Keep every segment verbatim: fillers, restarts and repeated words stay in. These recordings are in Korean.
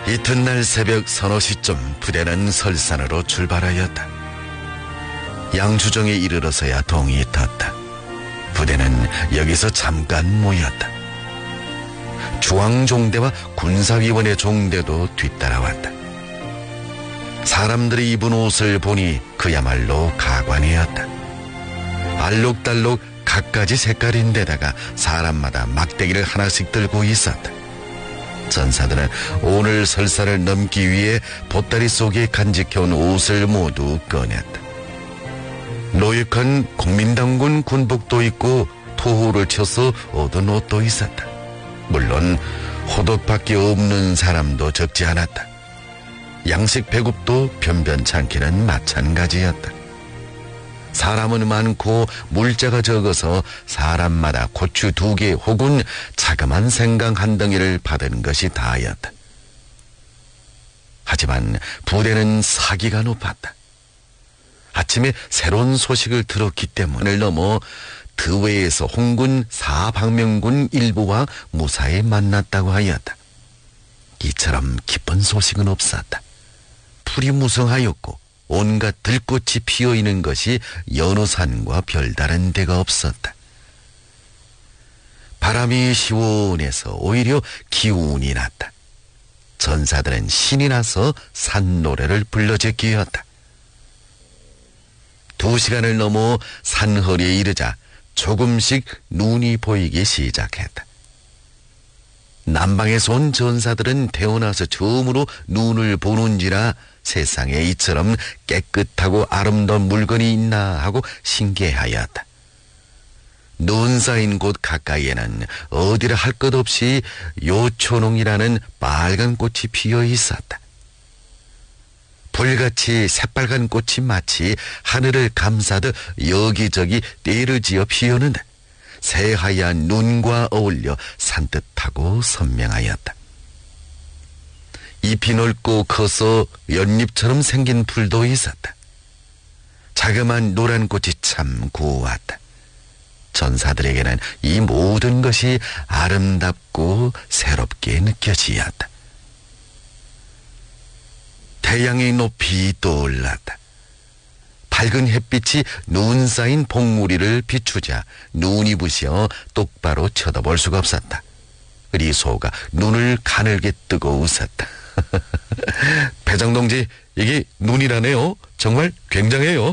이튿날 새벽 서너 시쯤 부대는 설산으로 출발하였다. 양주정에 이르러서야 동이 텄다. 부대는 여기서 잠깐 모였다. 중앙종대와 군사위원회 종대도 뒤따라왔다. 사람들이 입은 옷을 보니 그야말로 가관이었다. 알록달록 갖가지 색깔인데다가 사람마다 막대기를 하나씩 들고 있었다. 전사들은 오늘 설사를 넘기 위해 보따리 속에 간직해온 옷을 모두 꺼냈다. 노획한 국민당군 군복도 있고 토호를 쳐서 얻은 옷도 있었다. 물론 호독밖에 없는 사람도 적지 않았다. 양식 배급도 변변찮기는 마찬가지였다. 사람은 많고 물자가 적어서 사람마다 고추 두 개 혹은 자그만 생강 한 덩이를 받은 것이 다였다. 하지만 부대는 사기가 높았다. 아침에 새로운 소식을 들었기 때문에 넘어 드웨에서 홍군 사방명군 일부와 무사히 만났다고 하였다. 이처럼 기쁜 소식은 없었다. 풀이 무성하였고 온갖 들꽃이 피어있는 것이 여느 산과 별다른 데가 없었다. 바람이 시원해서 오히려 기운이 났다. 전사들은 신이 나서 산노래를 불러제끼었다. 두 시간을 넘어 산허리에 이르자 조금씩 눈이 보이기 시작했다. 남방에서 온 전사들은 태어나서 처음으로 눈을 보는지라 세상에 이처럼 깨끗하고 아름다운 물건이 있나 하고 신기해하였다. 눈 쌓인 곳 가까이에는 어디라 할 것 없이 요초농이라는 빨간 꽃이 피어 있었다. 불같이 새빨간 꽃이 마치 하늘을 감싸듯 여기저기 떼를 지어 피었는데 새하얀 눈과 어울려 산뜻하고 선명하였다. 잎이 넓고 커서 연잎처럼 생긴 풀도 있었다. 자그마한 노란 꽃이 참 고왔다. 전사들에게는 이 모든 것이 아름답고 새롭게 느껴지었다. 태양이 높이 떠올랐다. 밝은 햇빛이 눈 쌓인 봉우리를 비추자 눈이 부셔 똑바로 쳐다볼 수가 없었다. 리소가 눈을 가늘게 뜨고 웃었다. 배장동지, 이게 눈이라네요. 정말 굉장해요.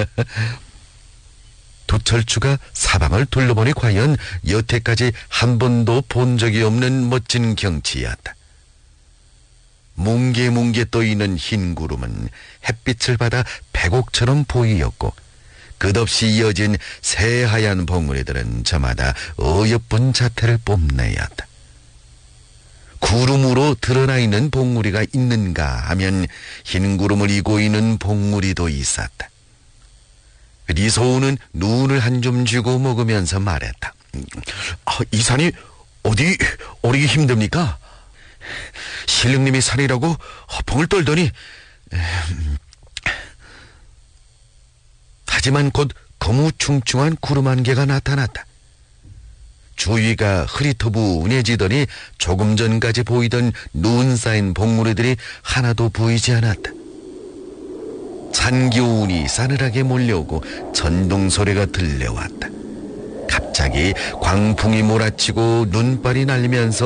도철추가 사방을 둘러보니 과연 여태까지 한 번도 본 적이 없는 멋진 경치였다. 뭉게뭉게 떠있는 흰 구름은 햇빛을 받아 백옥처럼 보이었고 끝없이 이어진 새하얀 봉우리들은 저마다 어여쁜 자태를 뽐내었다. 구름으로 드러나 있는 봉우리가 있는가 하면 흰 구름을 이고 있는 봉우리도 있었다. 리소우는 눈을 한 줌 쥐고 먹으면서 말했다. 아, 이 산이 어디 오르기 힘듭니까? 신령님이 산이라고 허풍을 떨더니 음... 하지만 곧 거무충충한 구름 한 개가 나타났다. 주위가 흐릿어분해지더니 조금 전까지 보이던 눈 쌓인 봉우리들이 하나도 보이지 않았다. 찬기운이 싸늘하게 몰려오고 전동소리가 들려왔다. 갑자기 광풍이 몰아치고 눈발이 날리면서